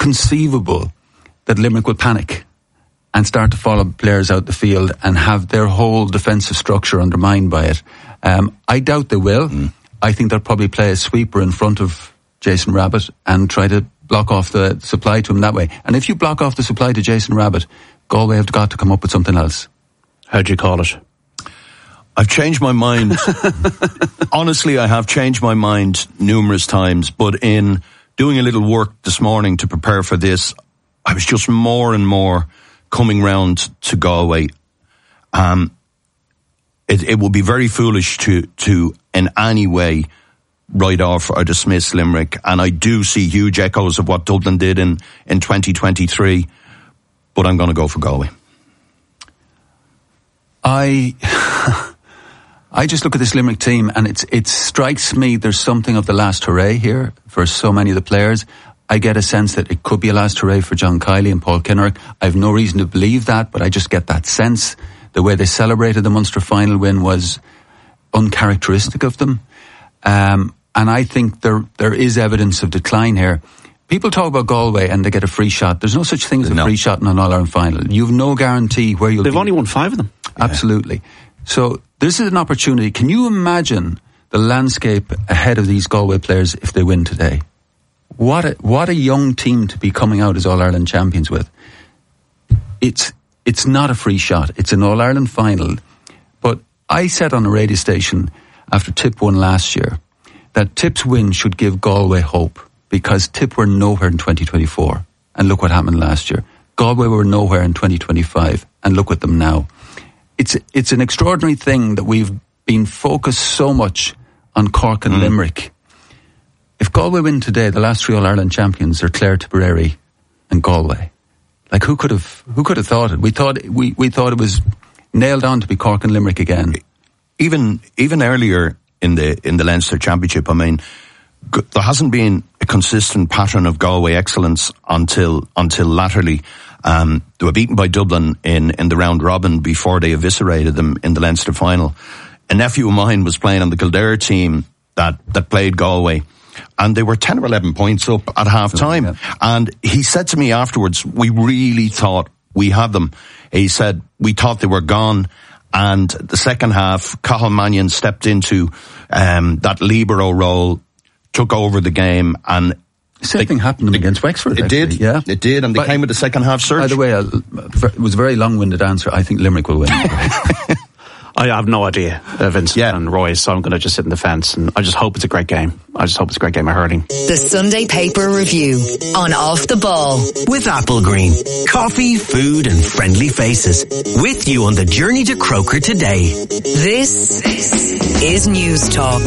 inconceivable that Limerick will panic and start to follow players out the field and have their whole defensive structure undermined by it. I doubt they will. I think they'll probably play a sweeper in front of Jason Rabbit and try to block off the supply to him that way. And if you block off the supply to Jason Rabbit, Galway have got to come up with something else. How do you call it? I've changed my mind. Honestly, I have changed my mind numerous times, but in doing a little work this morning to prepare for this, I was just more and more coming round to Galway. It would be very foolish to in any way write off or dismiss Limerick, and I do see huge echoes of what Dublin did in 2023, but I'm going to go for Galway. I just look at this Limerick team and it strikes me there's something of the last hurrah here for so many of the players. I get a sense that it could be a last hurrah for John Kiley and Paul Kinnerk. I have no reason to believe that, but I just get that sense. The way they celebrated the Munster final win was uncharacteristic of them. And I think there is evidence of decline here. People talk about Galway and they get a free shot. There's no such thing as a free shot in an All-Ireland final. You've no guarantee where you'll be. They've only won 5 of them. Absolutely. Yeah. So this is an opportunity. Can you imagine the landscape ahead of these Galway players if they win today? What a young team to be coming out as All-Ireland champions with. It's not a free shot. It's an All-Ireland final. But I said on a radio station after Tip won last year that Tip's win should give Galway hope, because Tip were nowhere in 2024. And look what happened last year. Galway were nowhere in 2025. And look at them now. It's an extraordinary thing that we've been focused so much on Cork and Limerick. If Galway win today, the last 3 All-Ireland champions are Clare, Tipperary and Galway. Like, who could have thought it? We thought it was nailed on to be Cork and Limerick again. Even earlier in the Leinster Championship, I mean, there hasn't been a consistent pattern of Galway excellence until latterly. They were beaten by Dublin in the round robin before they eviscerated them in the Leinster final. A nephew of mine was playing on the Kildare team that played Galway, and they were 10 or 11 points up at half time. Yeah. And he said to me afterwards, we really thought we had them. He said, we thought they were gone. And the second half, Cathal Mannion stepped into that libero role, took over the game, and same thing happened against Wexford. It did, yeah. It did, and they came with the second half surge. By the way, it was a very long-winded answer. I think Limerick will win. I have no idea, Vincent and Roy, so I'm going to just sit in the fence, and I just hope it's a great game. I just hope it's a great game of hurling. The Sunday Paper Review on Off the Ball with Applegreen. Coffee, food and friendly faces. With you on the journey to Croker today. This is News Talk.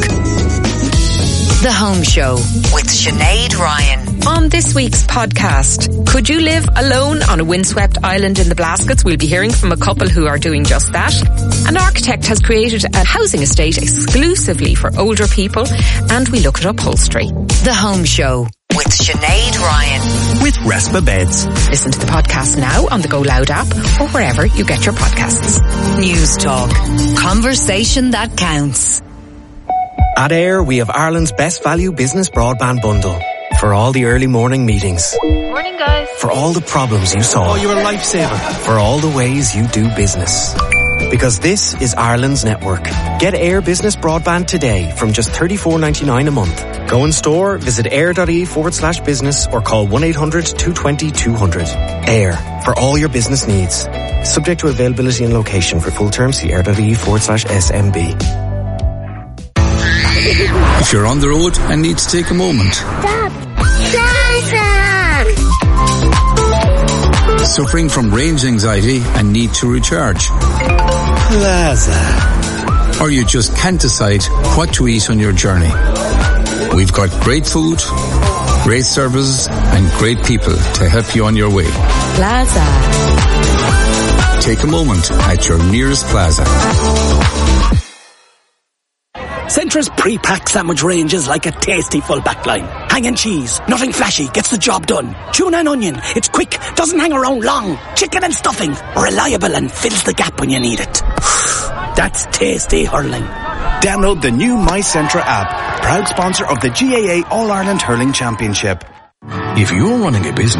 The Home Show with Sinead Ryan. On this week's podcast, could you live alone on a windswept island in the Blaskets? We'll be hearing from a couple who are doing just that. An architect has created a housing estate exclusively for older people, and we look at upholstery. The Home Show with Sinead Ryan. With Respa Beds. Listen to the podcast now on the Go Loud app or wherever you get your podcasts. News Talk. Conversation that counts. At AIR, we have Ireland's best value business broadband bundle. For all the early morning meetings. Morning, guys. For all the problems you solve. Oh, you're a lifesaver. For all the ways you do business. Because this is Ireland's network. Get AIR Business Broadband today from just $34.99 a month. Go in store, visit air.ie/business or call 1-800-220-200. AIR, for all your business needs. Subject to availability and location. For full terms, see air.ie/SMB. If you're on the road and need to take a moment. Stop. Plaza. Suffering from range anxiety and need to recharge. Plaza. Or you just can't decide what to eat on your journey. We've got great food, great services and great people to help you on your way. Plaza. Take a moment at your nearest Plaza. Centra's pre-packed sandwich range is like a tasty full back line. Hanging cheese, nothing flashy, gets the job done. Tuna and onion, it's quick, doesn't hang around long. Chicken and stuffing, reliable and fills the gap when you need it. That's tasty hurling. Download the new My Centra app, proud sponsor of the GAA All-Ireland Hurling Championship. If you're running a business